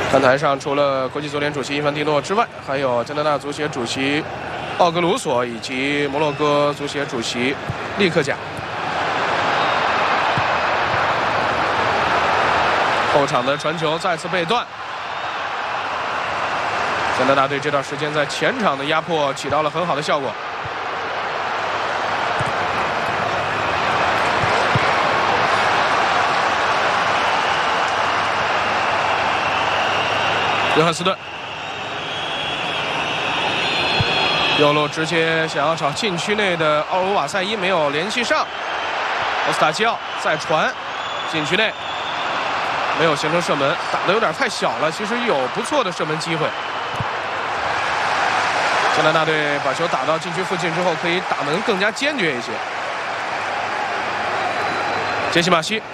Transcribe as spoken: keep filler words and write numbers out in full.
看台上除了国际足联主席伊凡蒂诺之外，还有加拿大足协主席奥格鲁索以及摩洛哥足协主席利克贾。后场的传球再次被断。加拿大队这段时间在前场的压迫起到了很好的效果。约翰斯顿右路直接想要找禁区内的奥鲁瓦塞伊，没有联系上。奥斯塔基奥再传禁区内，没有形成射门，打得有点太小了。其实有不错的射门机会。加拿大队把球打到禁区附近之后，可以打门更加坚决一些。杰西马西